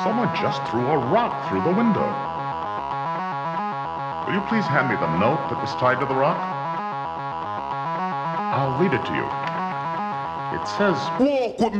Someone just threw a rock through the window. Will you please hand me the note that was tied to the rock? I'll read it to you. It says, "Walk with me."